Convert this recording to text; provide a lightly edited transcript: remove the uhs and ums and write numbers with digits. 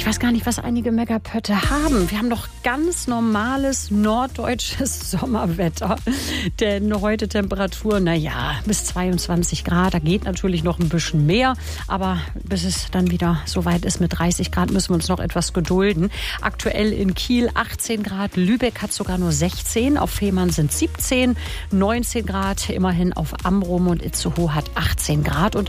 Ich weiß gar nicht, was einige Megapötte haben. Wir haben doch ganz normales norddeutsches Sommerwetter. Denn heute Temperatur, bis 22 Grad. Da geht natürlich noch ein bisschen mehr. Aber bis es dann wieder so weit ist mit 30 Grad, müssen wir uns noch etwas gedulden. Aktuell in Kiel 18 Grad. Lübeck hat sogar nur 16. Auf Fehmarn sind 17. 19 Grad immerhin auf Amrum und Itzehoe hat 18 Grad. Und